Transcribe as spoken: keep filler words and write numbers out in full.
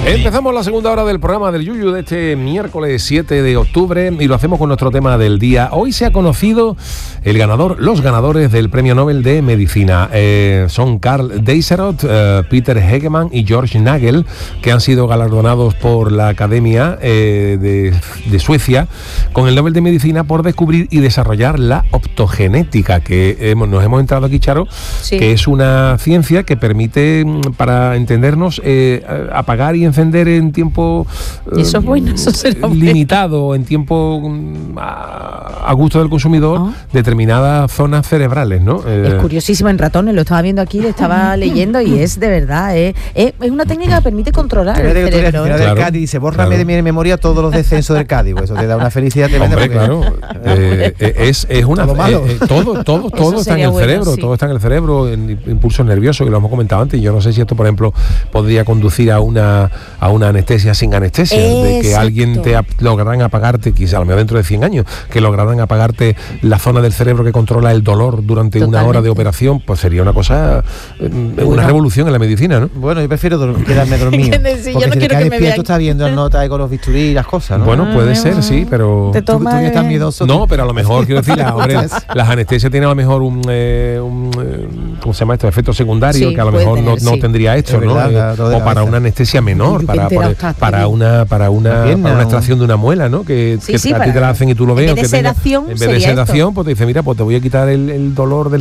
Empezamos la segunda hora del programa del Yuyu de este miércoles siete de octubre y lo hacemos con nuestro tema del día. Hoy se ha conocido el ganador, los ganadores del Premio Nobel de Medicina. Eh, son Karl Deisseroth, eh, Peter Hegemann y George Nagel, que han sido galardonados por la Academia eh, de, de Suecia con el Nobel de Medicina por descubrir y desarrollar la optogenética, que hemos, nos hemos entrado aquí, Charo, sí. que es una ciencia que permite, para entendernos, eh, apagar y encender en tiempo eh, eso es bueno, eso será limitado, bueno. en tiempo a, a gusto del consumidor, oh. determinadas zonas cerebrales, ¿no? Eh, es curiosísimo, en ratones, lo estaba viendo aquí, lo estaba leyendo y es de verdad, eh, es, es una técnica que permite controlar el cerebro. Al final del Cádiz dice, bórrame claro. de mi memoria todos los descensos del Cádiz, pues eso te da una felicidad tremenda. Hombre, claro, eh, es, es una... Todo, eh, eh, todo, todo, todo está en el bueno, cerebro, sí. todo está en el cerebro, en impulsos nerviosos, que lo hemos comentado antes. Yo no sé si esto, por ejemplo, podría conducir a una a una anestesia sin anestesia, Exacto. de que alguien te ap- lograran apagarte, quizá a lo mejor dentro de cien años, que lograran apagarte la zona del cerebro que controla el dolor durante Totalmente. una hora de operación, pues sería una cosa, eh, bueno. una revolución en la medicina, ¿no? Bueno, yo prefiero do- quedarme dormido. sí, porque yo no si quiero te que me vean. tú estás viendo las notas con los bisturí y las cosas, ¿no? Bueno, puede ah, ser, sí, pero... Te toma ¿Tú, tú estás miedoso? No, pero a lo mejor, quiero decir, la, hombre, las anestesias tienen a lo mejor un, eh, un eh, ¿cómo se llama esto? Efecto secundario, sí, que a lo mejor tener, no, sí. no tendría esto, ¿no? Verdad, eh, o para una anestesia menor, para, para, para una para una, para una extracción de una muela, ¿no? Que, sí, que sí, a ti te la hacen y tú lo ves. En vez de sedación, en vez de sedación, pues te dice, mira, pues te voy a quitar el, el dolor del